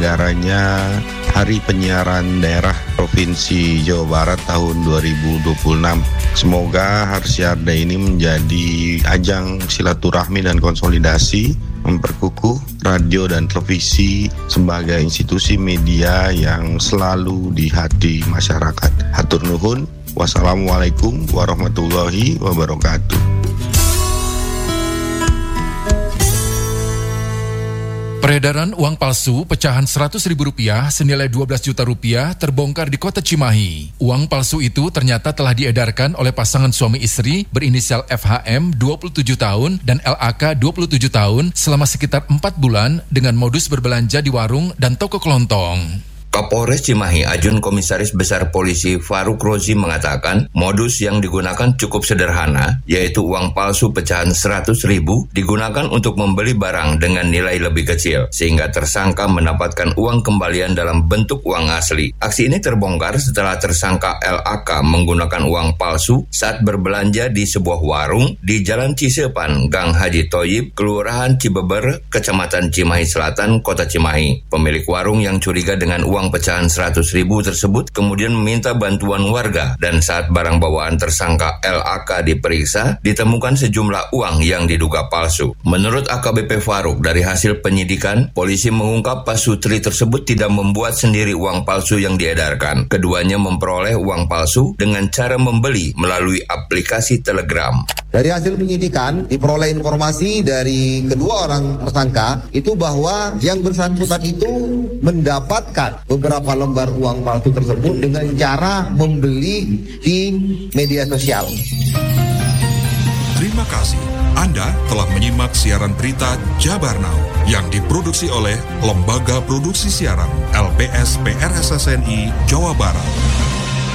terselenggaranya Hari Penyiaran Daerah Provinsi Jawa Barat tahun 2026. Semoga Harsiarda ini menjadi ajang silaturahmi dan konsolidasi, memperkukuh radio dan televisi sebagai institusi media yang selalu di hati masyarakat. Hatur nuhun. Wassalamualaikum warahmatullahi wabarakatuh. Peredaran uang palsu pecahan Rp100.000 senilai Rp12 juta terbongkar di Kota Cimahi. Uang palsu itu ternyata telah diedarkan oleh pasangan suami istri berinisial FHM 27 tahun dan LAK 27 tahun selama sekitar 4 bulan dengan modus berbelanja di warung dan toko kelontong. Kapolres Cimahi Ajun Komisaris Besar Polisi Faruk Rozi mengatakan modus yang digunakan cukup sederhana, yaitu uang palsu pecahan Rp100.000 digunakan untuk membeli barang dengan nilai lebih kecil, sehingga tersangka mendapatkan uang kembalian dalam bentuk uang asli. Aksi ini terbongkar setelah tersangka LAK menggunakan uang palsu saat berbelanja di sebuah warung di Jalan Cisepan, Gang Haji Toyib, Kelurahan Cibeber, Kecamatan Cimahi Selatan, Kota Cimahi. Pemilik warung yang curiga dengan uang pecahan Rp100.000 tersebut kemudian meminta bantuan warga, dan saat barang bawaan tersangka LAK diperiksa, ditemukan sejumlah uang yang diduga palsu. Menurut AKBP Faruk, dari hasil penyidikan, polisi mengungkap pasutri tersebut tidak membuat sendiri uang palsu yang diedarkan. Keduanya memperoleh uang palsu dengan cara membeli melalui aplikasi Telegram. Dari hasil penyidikan, diperoleh informasi dari kedua orang tersangka itu bahwa yang bersangkutan itu mendapatkan beberapa lembar uang palsu tersebut dengan cara membeli di media sosial. Terima kasih. Anda telah menyimak siaran berita Jabar Now yang diproduksi oleh Lembaga Produksi Siaran LPS PRSSNI Jawa Barat.